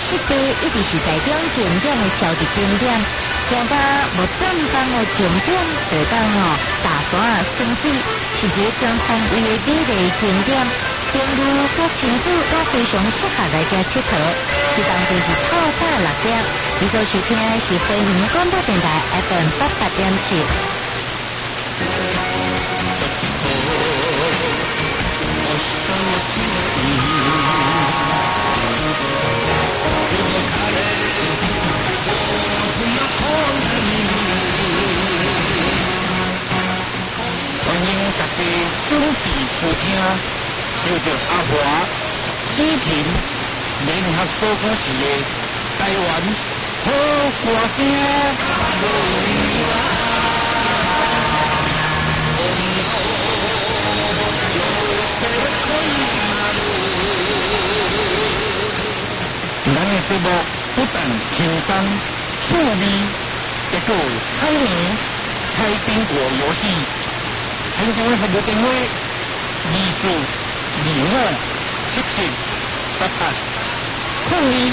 设计一直是台中景点的超级景点，行到无正当的景点，就当大山升起，是一个全方位的美丽景点。情侣甲亲子都非常适合来这佚佗。这当就是透早6点，你所收听的是飞云广播电台 FM 88.7。 欢迎大家准备收听，叫做阿华、依婷联合所主持的台湾好歌声。咱的节目不但轻松趣味，也有猜谜、猜宾果游戏。现场的服务电话24257788，控议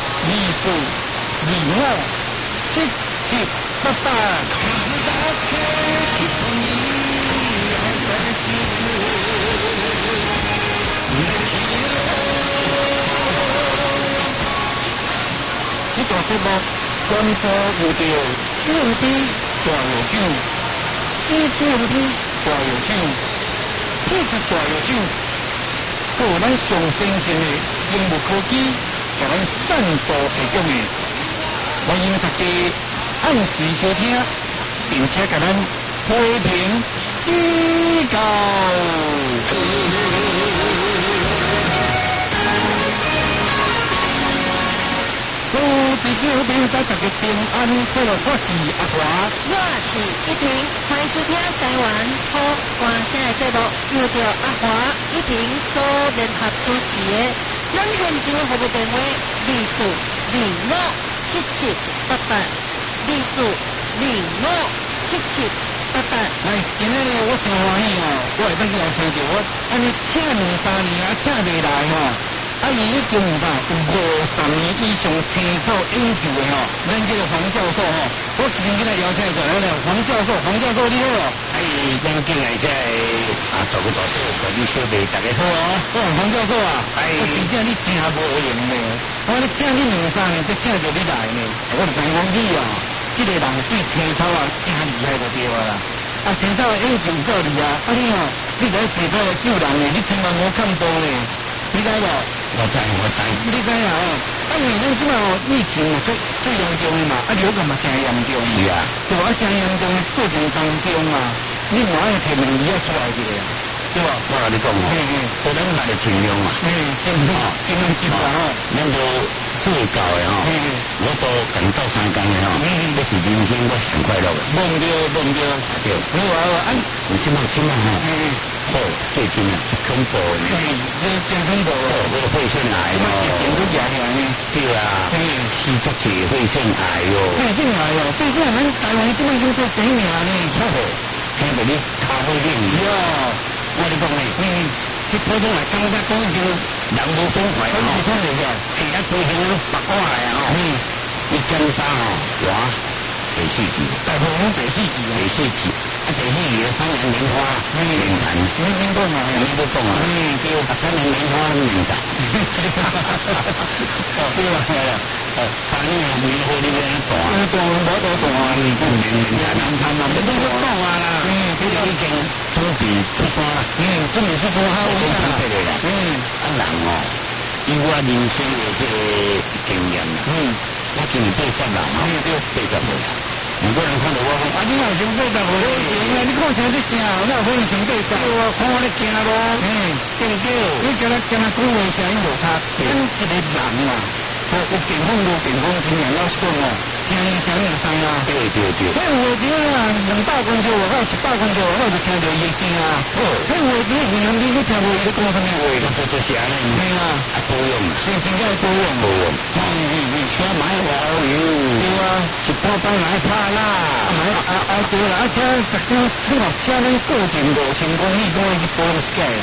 这个节目专播有着 GMP 大乐手、CGMP 大乐手、Peace 大乐手，还有咱上先进的生物科技，给咱赞助提供的。欢迎大家按时收听，并且给咱批评指教。所有地区好朋友，大家平安快乐。我是阿华， 我是依婷，欢迎收听台湾好歌声的节目，由着阿华、依婷所联合主持的。咱现场服务电话24257788，24257788。 来，今日我真欢喜哦，我会当去来请着我，安尼请2-3年啊，请袂来吼。伊已经有50年以上青草研究的吼，咱这个黄教授吼，我之前给他邀请过来了，黄教授你好哦。 咱进来这做个大事，做你小弟大家好哦。 黄教授啊，我真正你真无闲呢，我咧请你2-3年，才请着你来呢。我就知讲你哦，这个人对青草啊真厉害就对啦。青草的研究够厉害，你哦，你在地方来救人呢，你千万莫看多呢，你知无？ 我知。 你知啦哦，因为咱即马疫情最严重的嘛，流感嘛真严重。 是啊， 对吧？真严重的过程当中啊，你嘛爱摕问题出来一个，对吧？ 我甲你讲哦，咱嘛就尽量嘛， 尽量尽量吼， 咱都做到的吼，我都跟到3工的吼，这是人生我上快乐的。 忘掉， 对。 好啊， 你即马吼。好，最近啊，恐怖呢。 这真恐怖哦！ 我肺腺癌哦。 真都严严呢。 对啊。死足济肺腺癌哟。 肺腺癌哦，肺腺癌台湾这么叫做第一名呢。 听着你咖啡店哟，我跟你讲呢，你普通来讲我讲就人无爽快哦。人无爽快个，其他高兴都白过来啊吼。你检查吼，我第4期， 大部分第4期啊。 第4期。第4期的3年莲花面谈， 你讲啊， 你都讲啊，对，3年莲花面谈，对啦，3年莲花你要大， 无多大啊， 面谈嘛，你都讲啊啦，这个已经准备出山啦， 准备出山好准备的啦，人哦，以我人生的这个经验啦，我今年80啦，80岁啦。很多人看到我讲， 你若想80岁，你看像这啥，那有可能想80？我看我咧行路， 对不对？ 你今仔讲话声音无差，咱一个人啊，有健康无健康，真正老实讲哦，听伊声音就知啊。 对。 迄有的时啊，200公尺外口，100公尺外口就听到伊的声啊。迄有的时远你听无伊咧讲啥物话， 就是安尼。 对啊， 保养， 真正要保养。 车买好油， 对啊， 一包包来拍啦。 对啦，车十公，你话车咱固定5000公里，我去保养一届啦。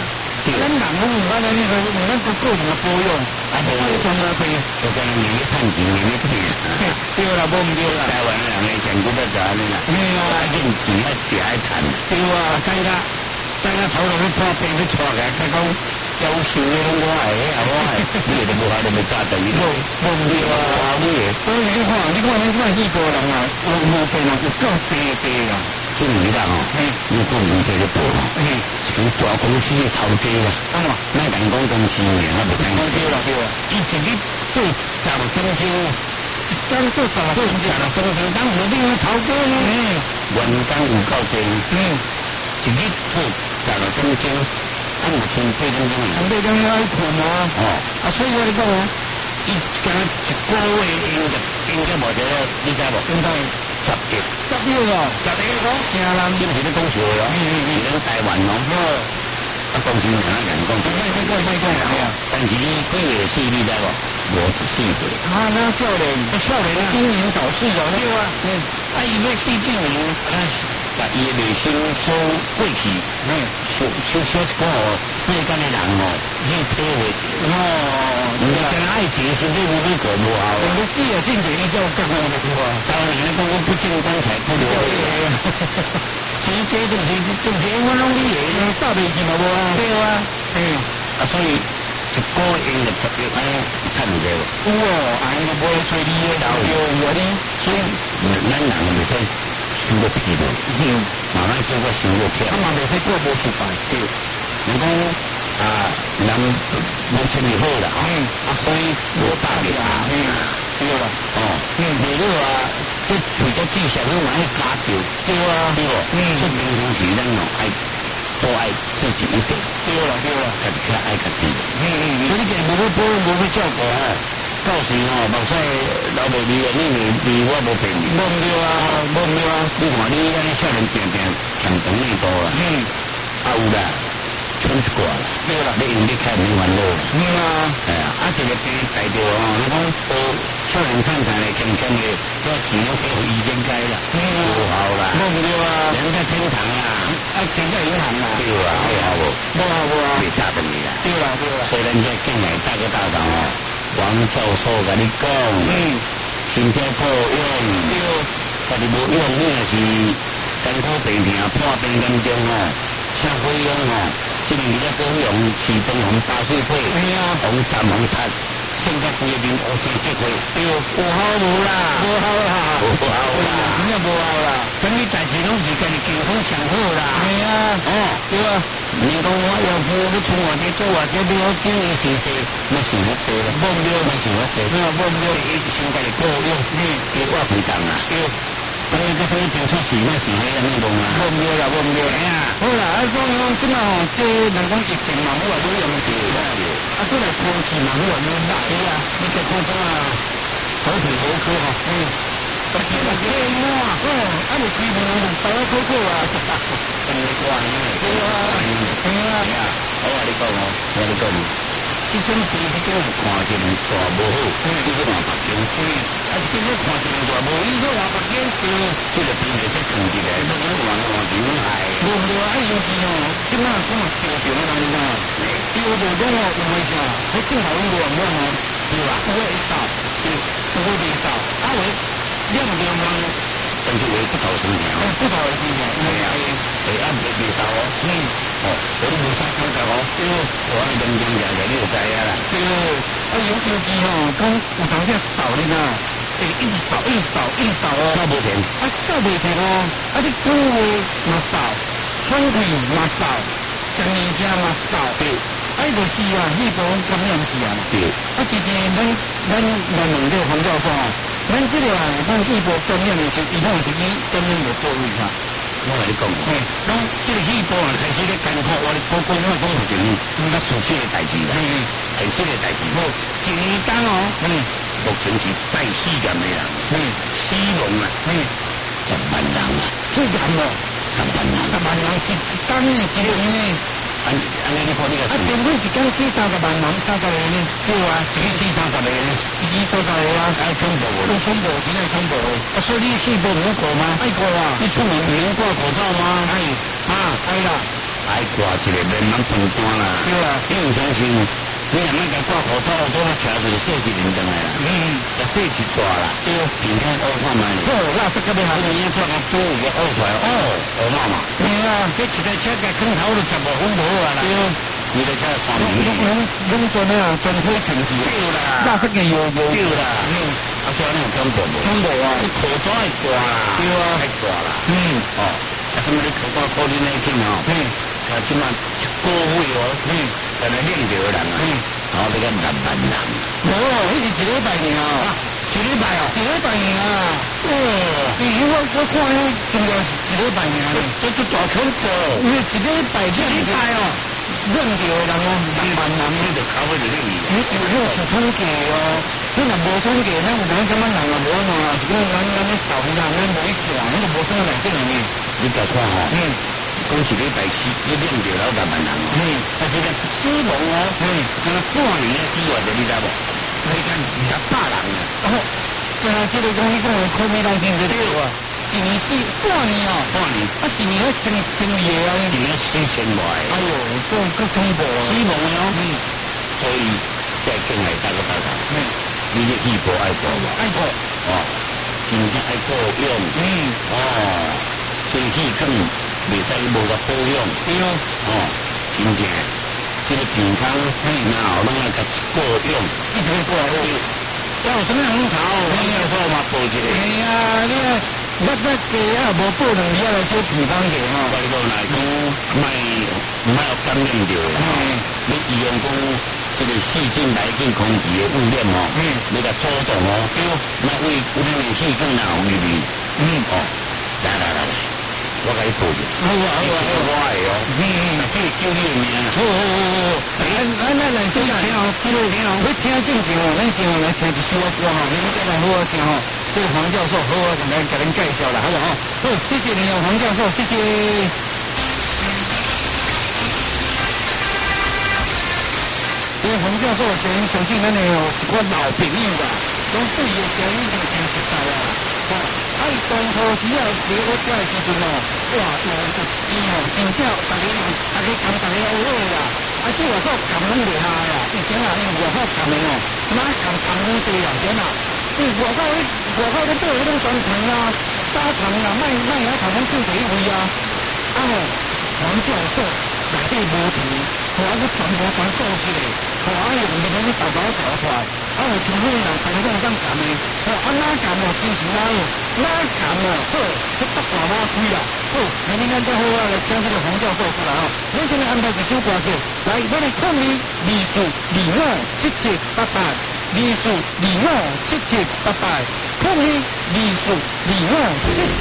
咱人讲唔管咱那个，咱个个人的保养，所以从来对， 就讲年年趁钱，年年骗。 对啦，无唔对啦。 台湾人嘅前股都就安尼啦，认钱啊，定爱趁。 对啊， 大家头路去破病去错嘅，佢讲优秀嘅我係，你哋冇下你咪揸第二，冇唔對啊，你嘅。 所以你看你看呢個人啊，冇病人有夠濟啊。 即係你啦嗬，你講唔對你報，從大公司頭家啦，咩人講公司嘅，我冇聽過。 對啦， 以前你做賺中心， 真做賺中心， 當時你頭家呢，員工有夠濟，一日做賺中心，啊有千八點鐘， 千八點鐘要困啊，所以我哋講啊， 伊講一個月應該冇得，你知無？ 應該。 10億哦，10億個，成人你唔係你講笑咯，你講台灣咯，公司人工，但是你幾月死你知無？54歲。 那少年，英年早逝哦，對啊， 伊要死幾年，把伊嘅內心所過去，小一個世間嘅人去體會。唔係淨係愛情，甚至乎呢個無效。 你死啊，進前你就覺悟嘅對啊。 當然你講我不進棺材不流淚。其實這就是我攏理嘅， 走袂去嘛無啊。對啊， 所以一個月就10億安尼趁唔到。 有哦，安尼無隨你嘅老有你， 所以咱人袂使想到疲勞，慢慢做個想到忝。 嘛袂使過無失敗。 對，你講人冇錢就好啦，所以無大嘅對啦， 你如果話即除咗志向，你買家條，對啊，對喎，出名同時咱愛多愛自己一點， 對啦， 家己較愛家己，所以你無去保養，無去照顧到時目屎流袂離啊，你我無便宜， 無唔對啊， 你看你安尼少年定強長內多啦，有啦。穿一掛啦，你用你開唔煩惱啦，一個病大條你講少年太太嚟健康嘅，嗰錢都俾醫生計啦，唔好啦，人家天堂啦， 錢在銀行啦， 對啊，好無，未差得你啦， 對啦， 所以咱這今日大家大堂王教授甲你講，身體保養，家己無用，你若是艱苦病痛破病嚴重請費用這年而家講用市東紅打水費，紅站紅擦，性格規面烏青結會，有好無啦，無好啦，真係無好啦，咁你代志攏是家己健康上好啦，對啊，你講我要付你從我這做或者你好經營事事，咪想得多啦，冇唔對，咪想得多，冇唔對，先家己保養，結果唔當啦。所以這些評出事那是迄個內容啦，無唔對啦，好啦，所以講即嘛這人講疫情嘛，我話都用住啦，過來空氣嘛，我話都大啦，你個空氣啊，好皮好科特別係這麼你基本上大家都過啊，真係怪呢，好啊，你講這種病這種看起來大無好，你去換北京，這種看起來大無，你去換北京，這個病就再扛起來，你換錢係。無尤其這麼嚴重的人啊，丟無講有為啥？佢正好有無對吧？有會少，有會少，會量但是會不頭生條，未少我都冇啥感覺我係認真嘅，你就知啊啦。尤其講有當時少的呢，一直少收無錢，收袂錢你講話嘛少，喘氣嘛少，食物件嘛少，就是啊，迄個感染去啊。其實咱問這個黃教授咱這個咱這個感染的時候，伊攏是以感染為做位哈。我來講，咁這個氣泡啊，開始咧艱苦，我哋講我講唔定，應該做這個代志啦，係這個代志。一年間目前是在世間的人，死亡啊，10萬人啊，最慘咯，10萬人一當呢，一年呢。安尼你看你個平均一天死30萬人，30個呢？對啊，一日死30個呢，一日30個啊，全部真係全部。所以你細胞唔過嗎？愛過啊！你出門唔用掛口罩嗎？係啦。 爱挂一个面蛮分单啦。 对啊， 你唔相信？你若莫甲挂口罩，都徛就是洗一年灯来啦。甲洗一大啦。对，真正乌看卖。 好，那这个边好， 你要做个多个乌出来，乌嘛嘛。 对啊， 这一台车甲坑头就15分无啊啦。 对， 你的车3年。 拢做那样真灰尘是。 对啦。 那这个有对啦。啊，所以你有中国无？ 中国啊， 你口罩会大啦。 对啊， 会大啦。哦，啊，什么你口罩COVID-19哦？啊，即马一个月哦，在那领着的人啊，然后这个6万人。 哦，迄是一礼拜尔啊， 一礼拜哦， 一礼拜尔啊。哦，我看迄中国是一礼拜尔， 这大恐怖。 因为一礼拜哦，领着的人哦，6万人， 你就考虑就领伊。 你是有统计哦，你若无统计，咱有讲什么人啊无喏，是讲咱咧少人，咱无一算，那个无算内底呢。 你甲看吼，讲一礼拜起，你领着了6万人哦。但是咧死亡哦，干半年咧死偌济，你知无？你讲28人啊。 哦，这个讲你讲COVID-19就对啊，一年死半年哦， 半年， 啊一年要千位啊， 一年4000外。 哎呦，这够恐怖啊！ 死亡哦，所以再更来大个大个，你的气泡爱过无？ 爱过哦，真正爱过用。哦，身体更袂使无个保养。 对哦， 哦，真正这个健康，然后拢爱甲过用， 一直过来。 要有什么人头，你要说嘛报一个。 哎呀，你那鸡啊，无报两日来小平方个吼。 拜托来讲，莫有感染着的。你利用讲这个细菌来进空气的污染哦，你甲阻挡哦，莫为污染的细菌哪有味味。哦，来，我甲你报一个。 好啊， 我的哦。可以救你的命。 好。咱来先听哦，要听正经哦，咱先来听一首歌吼，你再来好好听吼。这个黄教授好好来给您介绍了，好不好？好，谢谢你哦，黄教授，谢谢。这个黄教授相信咱的一个老朋友啦，拢对伊的声音就真熟悉啊。伊当初时啊，在我遮的时阵哦，哇，有一支哦，真正大家讲大家有好啦。啊，这外口讲拢厉害啦，以前啊，因为外口讲的哦，哪讲讲拢多啦，先啦。外口咧做迄种专场啊、沙场啊，卖遐场拢做第一位啊。啊吼，黄教授内底无钱，互我全部全做起来，互我用日本去打包炒出来。啊，有全部人大家拢当干的，啊哪干哦，真是哪有哪干哦，好，去搭大马龟啦。好，明天咱再好好来请这个黄教授出来哦。咱先来安排一首歌曲，来，咱来抗议历史257788。历史257788，抗议历史2577。